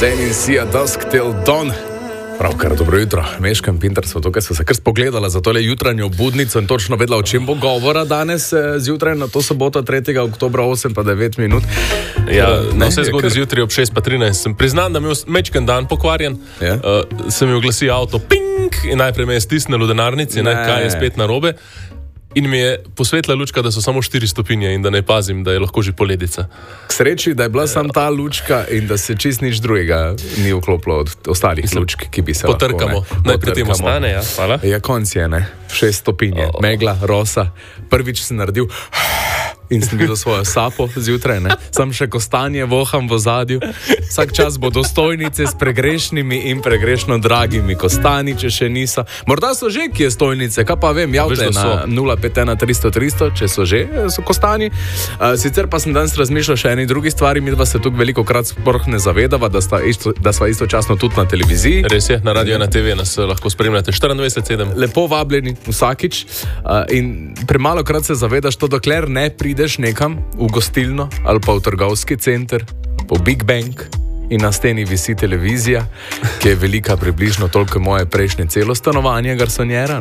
Zenin Sia Dusk Till Dawn. Pravkar, dobro jutro. Meškam Pinterstvo, tukaj so se kar spogledala za tole jutranjo budnico in točno vedela, o čem bo govora danes zjutraj na to soboto 3. oktobra 8 pa 9 minut. Ja, vse zgodaj zjutraj ob 6 pa 13. Sem priznan, da mi je mečken dan pokvarjen. Se mi oglasi avto, ping, in najprej me je stisnilo v denarnici, kaj je spet narobe. In mi je posvetila lučka, da so samo 4 stopinje in da ne pazim, da je lahko že poledica. K sreči, da je bila samo ta lučka in da se čist nič drugega ni vklopilo od ostalih lučk, ki bi se potrkamo. lahko... Naj pri tem ostane, ja, hvala. Ja, konc je, 6 stopinje, megla, rosa. Prvič sem naredil... In sem videl svojo sapo zjutraj, Sam še kostanje voham v ozadju. Vsak čas bodo stojnice s pregrešnimi in pregrešno dragimi kostanji, če še niso. Morda so že kje stojnice, kaj pa vem, javte na 051 300 300, če so že so kostanji. Sicer pa sem danes razmišljal še eni drugi stvari, mi dva se tukaj veliko krat sploh ne zavedava, da sva istočasno tudi na televiziji. Res je, na radio, na TV nas lahko spremljate 24/7. Lepo vabljeni vsakič in premalo krat se zavedaš to, dokler ne prideš nekam v gostilno ali pa v trgovski center, po Big Bang in na steni visi televizija, ki je velika približno toliko moje prejšnje celo stanovanje garsonjera,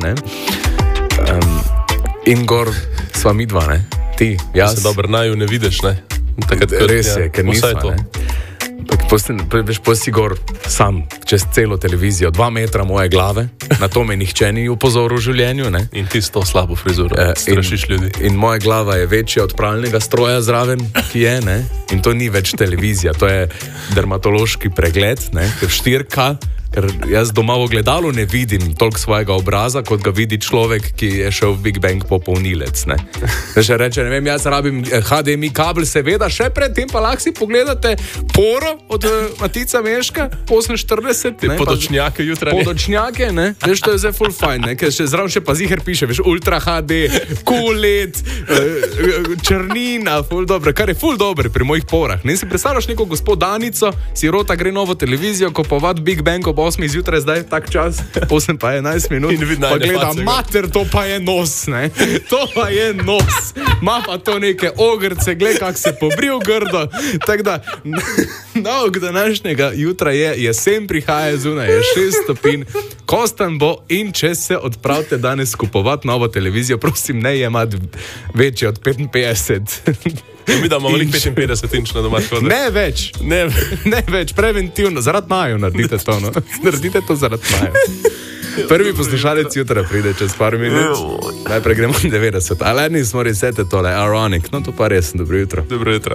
in gor sva mi dva, ti, jaz. Se dobro naju ne vidiš, Res je, ker nisva, Posti gor sam, čez celo televizijo, 2 metra moje glave, na to me nihče ni upozoril v življenju. In tisto slabo frizuro, strašiš ljudi. In moja glava je večja od pralnega stroja zraven, ki je, in to ni več televizija, to je dermatološki pregled, ker 4K, ker jaz doma v gledalu ne vidim toliko svojega obraza, kot ga vidi človek, ki je šel v Big Bang popolnilec. Še reče, ne vem, jaz rabim HDMI kabel, seveda, še pred tem pa lahko si pogledate Poro od Matica Meška, 48. Podočnjake jutranje. Podočnjake, veš, to je zdaj full fajn, ker še zraven še pa ziher piše, veš, Ultra HD, QLED, črnina, full dobro, kar je full dobro pri mojih porah. Ne si predstavljaš neko gospodanico, si rota gre novo televizijo, kupovat Big Bang ob 8 zjutraj, zdaj tak čas, 8 pa 11 minut, pa gleda, mater, to pa je nos, to pa je nos, ma pa to neke ogrce, gled, kak se pobril grdo, tako da, nauk današnjega jutra je, jesen prihaja zunaj, je 6 stopinj, kosten bo in če se odpravite danes kupovat novo televizijo, prosim, ne jemati večje od 55. Mi da imamo 55 inč na doma. Ne več, preventivno, zaradi naju naredite to, naredite to zaradi naju. Prvi poslušalec jutra pride čez par minut, najprej gremo 90, ali nismo resete tole, ironic, to pa res, dobro jutro. Dobro jutro.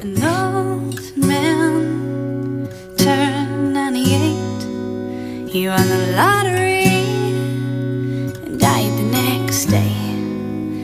You won the lottery and died the next day.